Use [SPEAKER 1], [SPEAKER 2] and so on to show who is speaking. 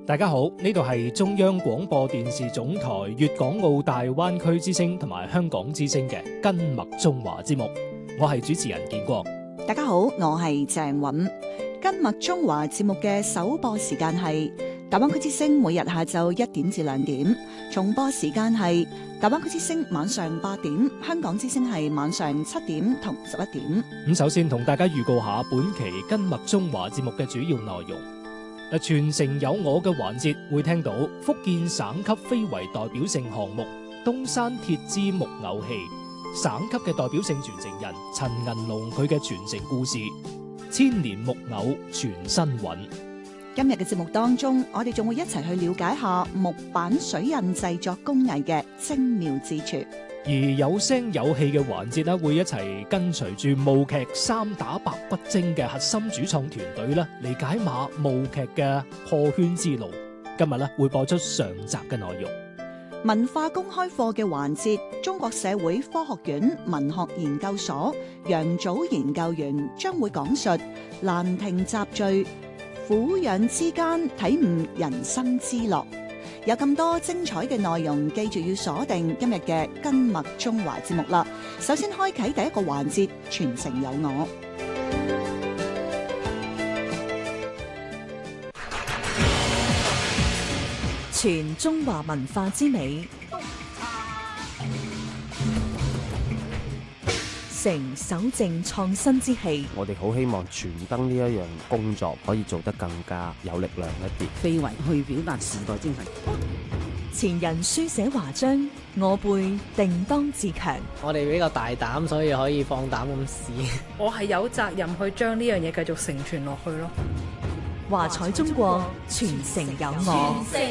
[SPEAKER 1] 大家好，呢度係中央廣播電視總台粵港澳大灣區之聲同埋香港之聲嘅根脈中華節目，我係主持人建國。
[SPEAKER 2] 大家好，我係鄭韻。根脈中華節目嘅首播時間係大灣區之聲每日下晝1點至2點，重播時間係大灣區之聲晚上8點，香港之聲係晚上7點同11點。
[SPEAKER 1] 咁首先同大家預告下本期根脈中華節目嘅主要內容。全城有我嘅環節會聽到福建省級非遺代表性項目東山鐵枝木偶戲，省級嘅代表性傳承人陳銀龍佢嘅傳承故事，千年木偶傳新韻。
[SPEAKER 2] 今日嘅節目當中，我哋仲會一齊去了解下木板水印製作工藝嘅精妙之處。
[SPEAKER 1] 而有聲有戲嘅環節咧，會一齊跟隨住舞劇三打白骨精嘅核心主創團隊咧，嚟解碼舞劇嘅破圈之路。今日咧會播出上集嘅內容。
[SPEAKER 2] 文化公開課嘅環節，中國社會科學院文學研究所楊祖研究員將會講述蘭亭集序，撫養之間體悟人生之樂。有咁多精彩嘅內容，記住要鎖定今日嘅根脈中華節目啦。首先開啟第一個環節，傳承有我。
[SPEAKER 3] 傳中華文化之美，成守正創新之氣。
[SPEAKER 4] 我哋好希望傳燈呢一樣工作可以做得更加有力量一啲，
[SPEAKER 5] 非遺去表達時代精神。
[SPEAKER 3] 前人書寫華章，我輩定當自強。
[SPEAKER 6] 我哋比較大膽，所以可以放膽咁試。
[SPEAKER 7] 我係有責任去將呢樣嘢繼續承傳落去咯。
[SPEAKER 3] 華彩中國，傳承有我。